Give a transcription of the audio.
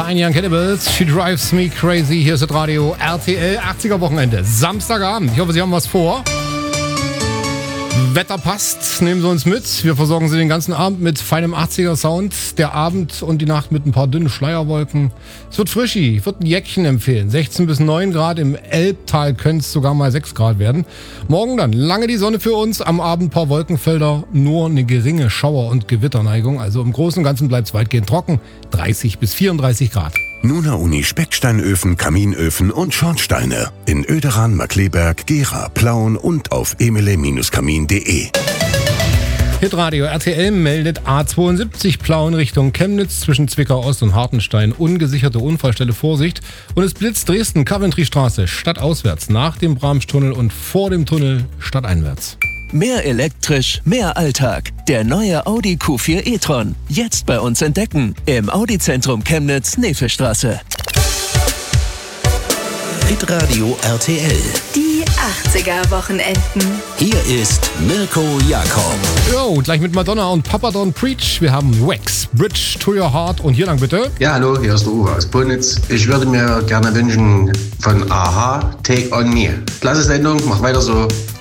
Tiny Uncannibals, She Drives Me Crazy. Hier ist das Radio RTL 80er Wochenende. Samstagabend. Ich hoffe, Sie haben was vor. Wetter passt, nehmen Sie uns mit. Wir versorgen Sie den ganzen Abend mit feinem 80er Sound. Der Abend und die Nacht mit ein paar dünnen Schleierwolken. Es wird frischi, ich würde ein Jäckchen empfehlen. 16 bis 9 Grad, im Elbtal können es sogar mal 6 Grad werden. Morgen dann lange die Sonne für uns, am Abend ein paar Wolkenfelder, nur eine geringe Schauer- und Gewitterneigung. Also im Großen und Ganzen bleibt es weitgehend trocken, 30 bis 34 Grad. Nuna Uni Specksteinöfen, Kaminöfen und Schornsteine. In Oederan, Markleberg, Gera, Plauen und auf emele-kamin.de. Hitradio RTL meldet A72 Plauen Richtung Chemnitz zwischen Zwickau Ost und Hartenstein. Ungesicherte Unfallstelle, Vorsicht. Und es blitzt Dresden, Coventry-Straße, stadtauswärts, nach dem Bramstunnel und vor dem Tunnel stadteinwärts. Mehr elektrisch, mehr Alltag. Der neue Audi Q4 e-tron. Jetzt bei uns entdecken. Im Audi-Zentrum Chemnitz, Nefelstraße. Hitradio RTL. Die 80er-Wochenenden. Hier ist Mirko Jakob. Jo, gleich mit Madonna und Papa Don't Preach. Wir haben Wax, Bridge to Your Heart. Und hier lang bitte. Ja, hallo, hier ist der Uwe aus Bonitz. Ich würde mir gerne wünschen von Aha, Take on Me. Klasse Sendung, mach weiter so.